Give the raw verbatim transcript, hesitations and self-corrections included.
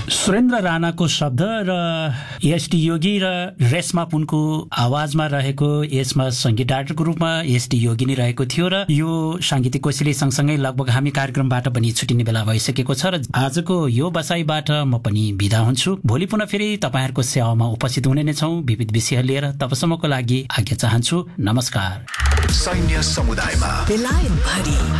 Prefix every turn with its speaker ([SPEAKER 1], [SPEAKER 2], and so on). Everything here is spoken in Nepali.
[SPEAKER 1] सुरेन्द्र राणाको शब्द र एसटी योगी र रेशमा पुनको आवाजमा रहेको यसमा सङ्गीत डाइरेक्टरको रूपमा एसटी योगी नै रहेको थियो र यो साङ्गीतिक कोसेली सँगसँगै लगभग हामी कार्यक्रमबाट पनि छुटिने बेला भइसकेको छ र आजको यो बसाइबाट म पनि बिदा हुन्छु। भोलि पुनः फेरि तपाईँहरूको सेवामा उपस्थित हुने नै छौँ विविध विषय लिएर। तबसम्मको लागि आज्ञा चाहन्छु। नमस्कार।
[SPEAKER 2] सैन्य समुदायमा